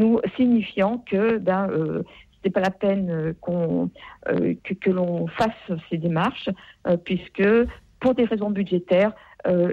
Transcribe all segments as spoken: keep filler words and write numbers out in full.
nous signifiant que ben, euh, c'est pas la peine qu'on, euh, que, que l'on fasse ces démarches, euh, puisque pour des raisons budgétaires, euh,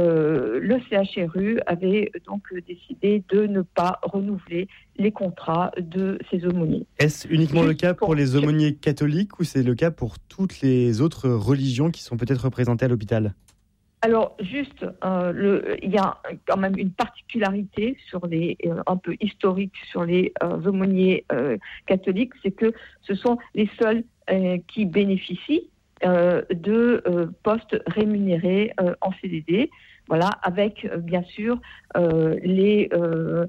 le, le C H R U avait donc décidé de ne pas renouveler les contrats de ces aumôniers. Est-ce uniquement Juste le cas pour, pour les aumôniers catholiques ou c'est le cas pour toutes les autres religions qui sont peut-être représentées à l'hôpital ? Alors, juste, euh, le, il y a quand même une particularité sur les, euh, un peu historique sur les euh, aumôniers euh, catholiques, c'est que ce sont les seuls euh, qui bénéficient euh, de euh, postes rémunérés euh, en C D D, voilà, avec euh, bien sûr euh, les, euh,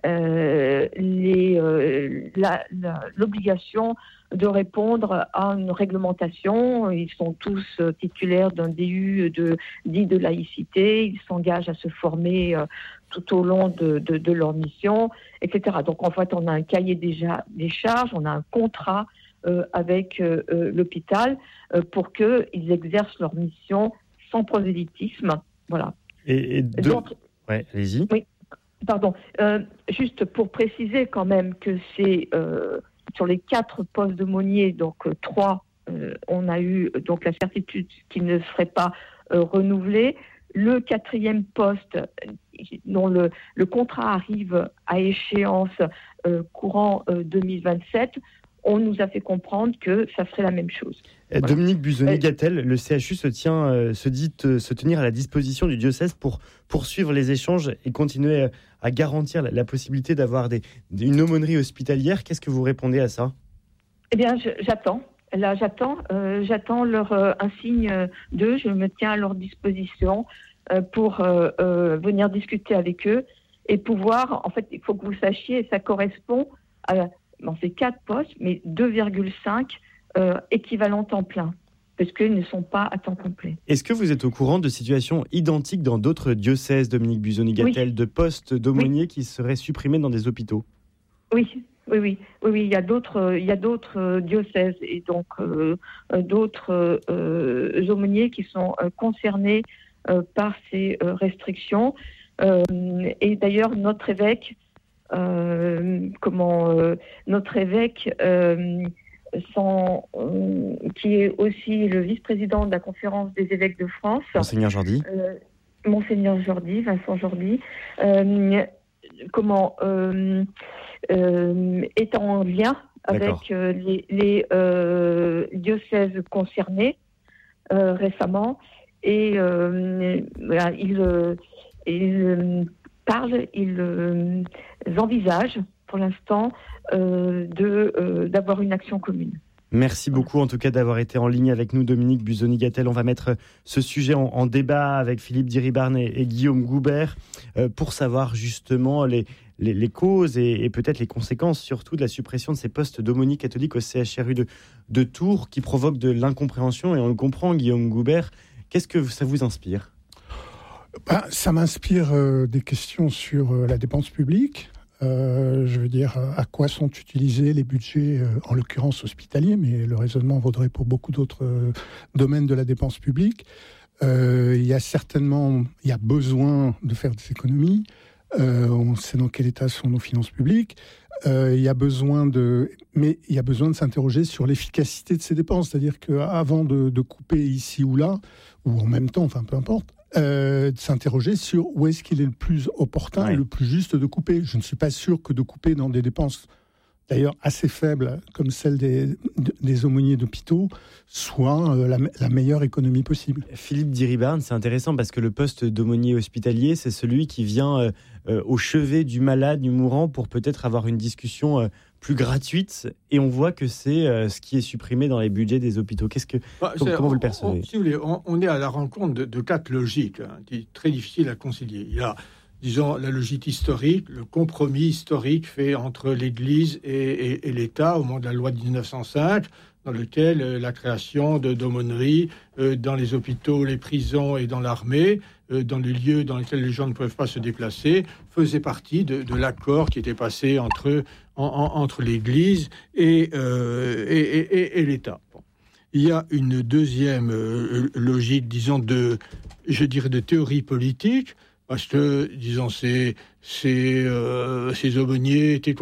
euh, les, euh, la, la, l'obligation de répondre à une réglementation. Ils sont tous euh, titulaires d'un D U de, dit de laïcité, ils s'engagent à se former euh, tout au long de, de, de leur mission, et cetera. Donc en fait, on a un cahier déjà des charges, on a un contrat euh, avec euh, euh, l'hôpital euh, pour qu'ils exercent leur mission sans prosélytisme. Voilà. Et, et de... Donc, ouais, allez-y. Oui, pardon. Euh, juste pour préciser quand même que c'est... Euh, sur les quatre postes d'aumôniers, donc euh, trois, euh, on a eu donc la certitude qu'ils ne seraient pas euh, renouvelés. Le quatrième poste, dont le, le contrat arrive à échéance euh, courant euh, deux mille vingt-sept, on nous a fait comprendre que ça serait la même chose. Voilà. Dominique Busoni-Gattel, le C H U se, tient, euh, se dit euh, se tenir à la disposition du diocèse pour poursuivre les échanges et continuer à garantir la, la possibilité d'avoir des, une aumônerie hospitalière. Qu'est-ce que vous répondez à ça ? Eh bien, je, j'attends. Là, j'attends. Euh, j'attends leur, euh, un signe d'eux. Je me tiens à leur disposition euh, pour euh, euh, venir discuter avec eux et pouvoir... En fait, il faut que vous sachiez, ça correspond à... Bon, c'est quatre postes, mais deux virgule cinq euh, équivalents temps plein, parce qu'ils ne sont pas à temps complet. Est-ce que vous êtes au courant de situations identiques dans d'autres diocèses, Dominique Busoni-Gattel, oui. de postes d'aumôniers oui. qui seraient supprimés dans des hôpitaux ? Oui, oui, oui, oui, oui. Il y a d'autres, euh, il y a d'autres euh, diocèses et donc euh, euh, d'autres euh, aumôniers qui sont euh, concernés euh, par ces euh, restrictions. Euh, et d'ailleurs, notre évêque. Euh, comment euh, notre évêque, euh, sans, euh, qui est aussi le vice-président de la conférence des évêques de France, Monseigneur Jordi, euh, Monseigneur Jordi, Vincent Jordi, euh, comment euh, euh, est en lien avec euh, les, les euh, diocèses concernés euh, récemment et euh, voilà, il, il parle, ils euh, envisagent pour l'instant euh, de, euh, d'avoir une action commune. Merci beaucoup en tout cas d'avoir été en ligne avec nous, Dominique Busoni-Gattel. On va mettre ce sujet en, en débat avec Philippe Diribarne et, et Guillaume Goubert euh, pour savoir justement les, les, les causes et, et peut-être les conséquences surtout de la suppression de ces postes d'aumôniers catholiques au C H R U de, de Tours qui provoquent de l'incompréhension et on le comprend, Guillaume Goubert. Qu'est-ce que ça vous inspire ? Ben, ça m'inspire euh, des questions sur euh, la dépense publique. Euh, je veux dire, à quoi sont utilisés les budgets, euh, en l'occurrence hospitaliers, mais le raisonnement vaudrait pour beaucoup d'autres euh, domaines de la dépense publique. Euh, il y a certainement, il y a besoin de faire des économies. Euh, on sait dans quel état sont nos finances publiques. Euh, il y a besoin de, mais il y a besoin de s'interroger sur l'efficacité de ces dépenses. C'est-à-dire qu'avant de, de couper ici ou là, ou en même temps, enfin peu importe, Euh, de s'interroger sur où est-ce qu'il est le plus opportun ouais. et le plus juste de couper. Je ne suis pas sûr que de couper dans des dépenses, d'ailleurs assez faibles, comme celles des, des aumôniers d'hôpitaux, soit euh, la, la meilleure économie possible. Philippe Diribarne, c'est intéressant parce que le poste d'aumônier hospitalier, c'est celui qui vient euh, euh, au chevet du malade, du mourant, pour peut-être avoir une discussion euh, plus gratuite, et on voit que c'est euh, ce qui est supprimé dans les budgets des hôpitaux. Qu'est-ce que, bah, comment, comment vous le percevez ? on, si vous voulez, on, on est à la rencontre de, de quatre logiques, hein, qui est très difficile à concilier. Il y a, disons, la logique historique, le compromis historique fait entre l'Église et, et, et l'État au moment de la loi de dix-neuf cent cinq, dans lequel euh, la création de d'aumôneries euh, dans les hôpitaux, les prisons et dans l'armée, euh, dans les lieux dans lesquels les gens ne peuvent pas se déplacer, faisait partie de, de l'accord qui était passé entre, en, en, entre l'Église et, euh, et, et, et l'État. Bon. Il y a une deuxième euh, logique, disons, de, je dirais, de théorie politique, parce que, disons, ces, ces, euh, ces aumôniers étaient